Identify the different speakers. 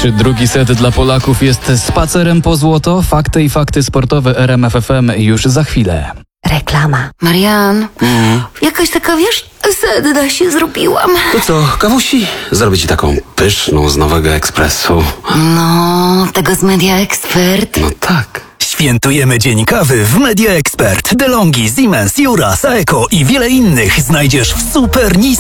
Speaker 1: Czy drugi set dla Polaków jest spacerem po złoto? Fakty i fakty sportowe RMF FM już za chwilę.
Speaker 2: Reklama. Marian, jakaś taka, wiesz, sedna się zrobiłam.
Speaker 3: To co, kawusi? Zrobię ci taką pyszną z nowego ekspresu.
Speaker 2: No, tego z Media Expert.
Speaker 3: No tak.
Speaker 4: Świętujemy Dzień Kawy w Media Expert. DeLonghi, Siemens, Jura, Saeco i wiele innych znajdziesz w super niskich